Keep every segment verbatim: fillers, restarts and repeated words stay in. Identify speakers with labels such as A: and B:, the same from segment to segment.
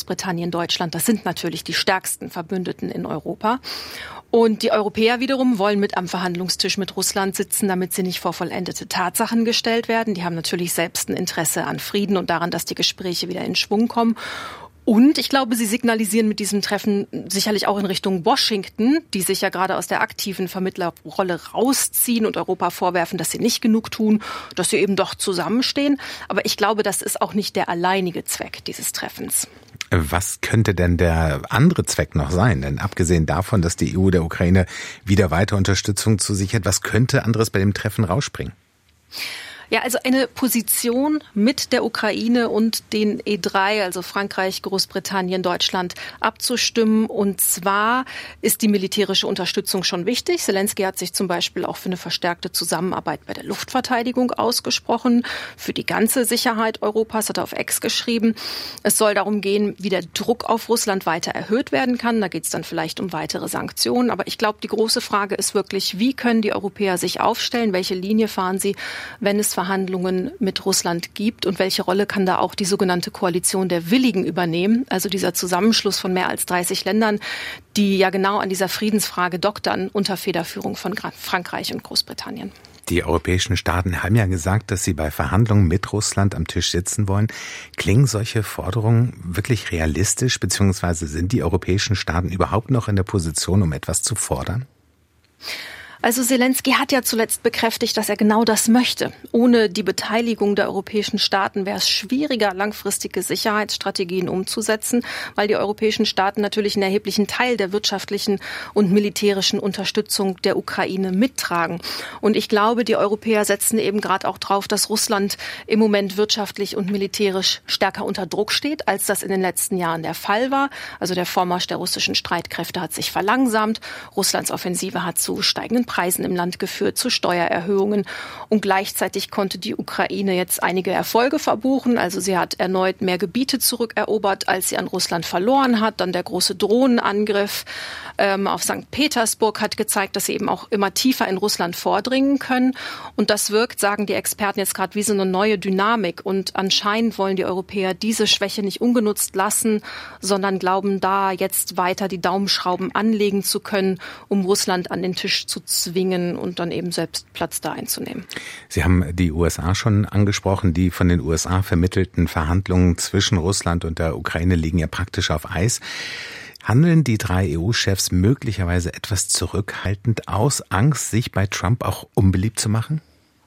A: Großbritannien, Deutschland, das sind natürlich die stärksten Verbündeten in Europa. Und die Europäer wiederum wollen mit am Verhandlungstisch mit Russland sitzen, damit sie nicht vor vollendete Tatsachen gestellt werden. Die haben natürlich selbst ein Interesse an Frieden und daran, dass die Gespräche wieder in Schwung kommen. Und ich glaube, sie signalisieren mit diesem Treffen sicherlich auch in Richtung Washington, die sich ja gerade aus der aktiven Vermittlerrolle rausziehen und Europa vorwerfen, dass sie nicht genug tun, dass sie eben doch zusammenstehen. Aber ich glaube, das ist auch nicht der alleinige Zweck dieses Treffens.
B: Was könnte denn der andere Zweck noch sein? Denn abgesehen davon, dass die E U der Ukraine wieder weiter Unterstützung zusichert, was könnte anderes bei dem Treffen rausspringen?
A: Ja, also eine Position mit der Ukraine und den E drei, also Frankreich, Großbritannien, Deutschland, abzustimmen. Und zwar ist die militärische Unterstützung schon wichtig. Zelensky hat sich zum Beispiel auch für eine verstärkte Zusammenarbeit bei der Luftverteidigung ausgesprochen. Für die ganze Sicherheit Europas hat er auf X geschrieben. Es soll darum gehen, wie der Druck auf Russland weiter erhöht werden kann. Da geht es dann vielleicht um weitere Sanktionen. Aber ich glaube, die große Frage ist wirklich, wie können die Europäer sich aufstellen? Welche Linie fahren sie, wenn es Verhandlungen mit Russland gibt und welche Rolle kann da auch die sogenannte Koalition der Willigen übernehmen, also dieser Zusammenschluss von mehr als dreißig Ländern, die ja genau an dieser Friedensfrage doktern unter Federführung von Frankreich und Großbritannien.
B: Die europäischen Staaten haben ja gesagt, dass sie bei Verhandlungen mit Russland am Tisch sitzen wollen. Klingen solche Forderungen wirklich realistisch, beziehungsweise sind die europäischen Staaten überhaupt noch in der Position, um etwas zu fordern?
A: Also Zelensky hat ja zuletzt bekräftigt, dass er genau das möchte. Ohne die Beteiligung der europäischen Staaten wäre es schwieriger, langfristige Sicherheitsstrategien umzusetzen, weil die europäischen Staaten natürlich einen erheblichen Teil der wirtschaftlichen und militärischen Unterstützung der Ukraine mittragen. Und ich glaube, die Europäer setzen eben gerade auch drauf, dass Russland im Moment wirtschaftlich und militärisch stärker unter Druck steht, als das in den letzten Jahren der Fall war. Also der Vormarsch der russischen Streitkräfte hat sich verlangsamt. Russlands Offensive hat zu steigenden Preisen im Land geführt, zu Steuererhöhungen. Und gleichzeitig konnte die Ukraine jetzt einige Erfolge verbuchen. Also sie hat erneut mehr Gebiete zurückerobert, als sie an Russland verloren hat. Dann der große Drohnenangriff ähm, auf Sankt Petersburg hat gezeigt, dass sie eben auch immer tiefer in Russland vordringen können. Und das wirkt, sagen die Experten, jetzt gerade wie so eine neue Dynamik. Und anscheinend wollen die Europäer diese Schwäche nicht ungenutzt lassen, sondern glauben da jetzt weiter die Daumenschrauben anlegen zu können, um Russland an den Tisch zu zwingen und dann eben selbst Platz da einzunehmen.
B: Sie haben die U S A schon angesprochen. Die von den U S A vermittelten Verhandlungen zwischen Russland und der Ukraine liegen ja praktisch auf Eis. Handeln die drei E U-Chefs möglicherweise etwas zurückhaltend aus Angst, sich bei Trump auch unbeliebt zu machen?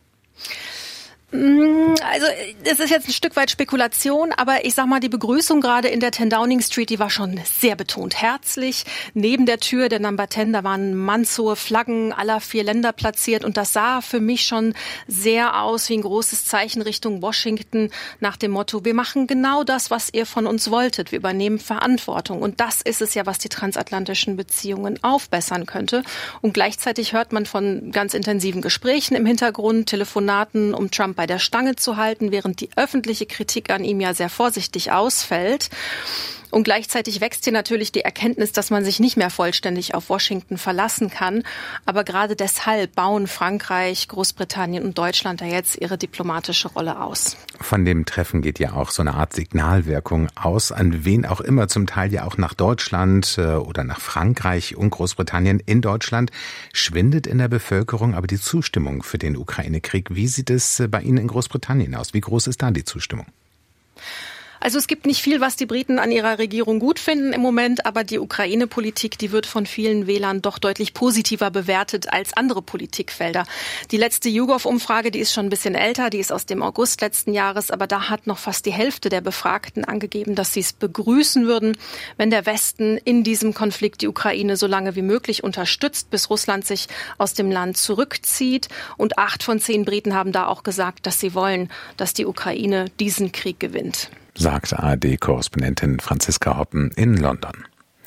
A: Also das ist jetzt ein Stück weit Spekulation, aber ich sag mal, die Begrüßung gerade in der zehn Downing Street, die war schon sehr betont herzlich. Neben der Tür der Number zehn, da waren mannshohe Flaggen aller vier Länder platziert und das sah für mich schon sehr aus wie ein großes Zeichen Richtung Washington nach dem Motto, wir machen genau das, was ihr von uns wolltet. Wir übernehmen Verantwortung und das ist es ja, was die transatlantischen Beziehungen aufbessern könnte. Und gleichzeitig hört man von ganz intensiven Gesprächen im Hintergrund, Telefonaten, um Trump bei der Stange zu halten, während die öffentliche Kritik an ihm ja sehr vorsichtig ausfällt. Und gleichzeitig wächst hier natürlich die Erkenntnis, dass man sich nicht mehr vollständig auf Washington verlassen kann. Aber gerade deshalb bauen Frankreich, Großbritannien und Deutschland da jetzt ihre diplomatische Rolle aus.
B: Von dem Treffen geht ja auch so eine Art Signalwirkung aus, an wen auch immer, zum Teil ja auch nach Deutschland oder nach Frankreich und Großbritannien. In Deutschland schwindet in der Bevölkerung aber die Zustimmung für den Ukraine-Krieg. Wie sieht es bei Ihnen in Großbritannien aus? Wie groß ist da die Zustimmung?
A: Also es gibt nicht viel, was die Briten an ihrer Regierung gut finden im Moment, aber die Ukraine-Politik, die wird von vielen Wählern doch deutlich positiver bewertet als andere Politikfelder. Die letzte YouGov-Umfrage, die ist schon ein bisschen älter, die ist aus dem August letzten Jahres, aber da hat noch fast die Hälfte der Befragten angegeben, dass sie es begrüßen würden, wenn der Westen in diesem Konflikt die Ukraine so lange wie möglich unterstützt, bis Russland sich aus dem Land zurückzieht. Und acht von zehn Briten haben da auch gesagt, dass sie wollen, dass die Ukraine diesen Krieg gewinnt.
B: Sagte A R D-Korrespondentin Franziska Hoppen in London.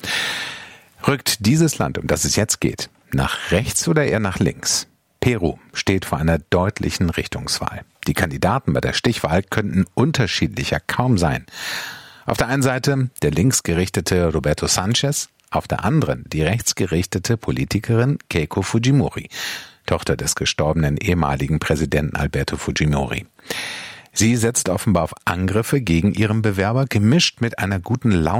B: Rückt dieses Land, um das es jetzt geht, nach rechts oder eher nach links? Peru steht vor einer deutlichen Richtungswahl. Die Kandidaten bei der Stichwahl könnten unterschiedlicher kaum sein. Auf der einen Seite der linksgerichtete Roberto Sanchez, auf der anderen die rechtsgerichtete Politikerin Keiko Fujimori, Tochter des gestorbenen ehemaligen Präsidenten Alberto Fujimori. Sie setzt offenbar auf Angriffe gegen ihren Bewerber, gemischt mit einer guten Laune